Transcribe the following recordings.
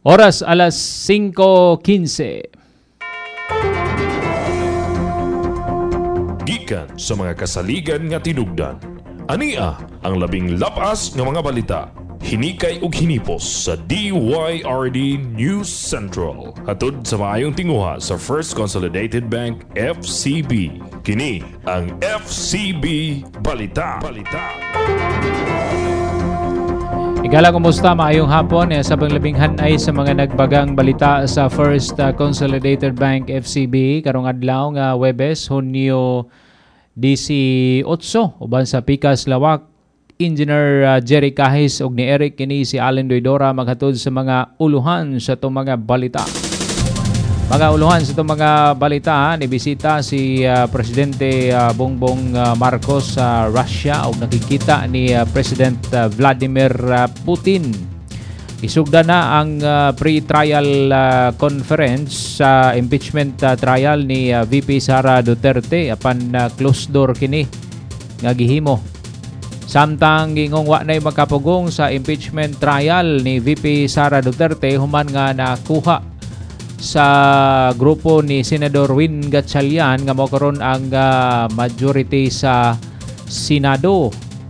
Oras alas 5:15. Gikan sa mga kasaligan nga tinugdan. Ania ang labing lapas nga mga balita. Hinikay ug hinipos sa DYRD News Central. Hatod sa maayong tinguha sa First Consolidated Bank FCB. Kini ang FCB Balita. Igala, kumusta? Maayong hapon. Sa panglabing hanay sa mga nagbagang balita sa First Consolidated Bank FCB karong adlaw nga Huwebes, Hunyo 18, uban sa Pikas Lawak. Engineer Jerry Kahis ug ni Eric kini si Allen Doidora maghatod sa mga uluhan sa itong mga balita. Mga uluhan sa itong mga balita, nibisita si Presidente Bongbong Marcos sa Russia ug nakikita ni President Vladimir Putin. Isugda na ang pre-trial conference sa impeachment trial ni VP Sara Duterte apan closed door kini nga gihimo. Samtang gingong wa na'y magkapugong sa impeachment trial ni VP Sara Duterte human nga nakuha sa grupo ni Senador Win Gatchalian nga mokaron ang majority sa Senado.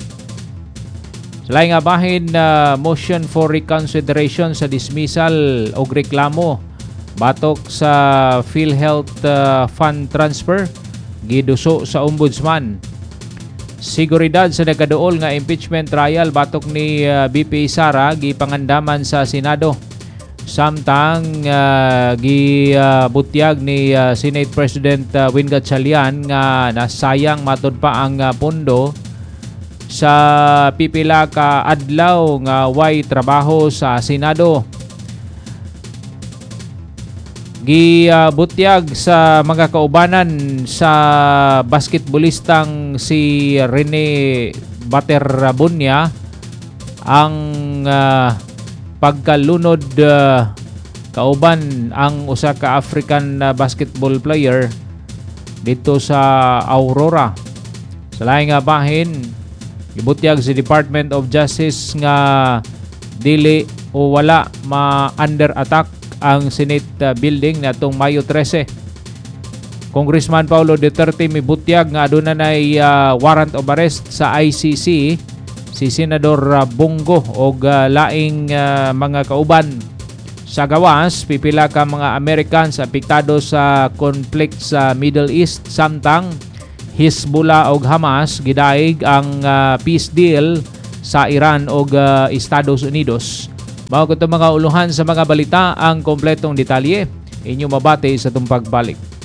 Sa nga bahin motion for reconsideration sa dismissal o reklamo batok sa PhilHealth fund transfer giduso sa ombudsman. Seguridad sa nagaduol nga impeachment trial batok ni BP Sara gipangandaman sa Senado. Samtang gibutyag ni Senate President Win Gatchalian nga nasayang matud pa ang pondo sa pipila ka adlaw nga way trabaho sa Senado. Gibutyag sa mga kaubanan sa basketballistang si Rene Baterrabunya ang pagkalunod kauban ang usa ka African basketball player dito sa Aurora. Sa laing nga bahin, gibutyag si Department of Justice nga dili o wala ma-under attack ang Senate building natong Mayo 13. Congressman Paulo Duterte mibutyag nga aduna nay warrant of arrest sa ICC si Senador Bongo og laing mga kauban. Sa gawas, pipila ka mga Americans apektado sa conflict sa Middle East samtang Hezbollah og Hamas gidaig ang peace deal sa Iran og Estados Unidos. Mao ko mga uluhan sa mga balita, ang kompletong detalye inyo mabati sa itong pagbalik.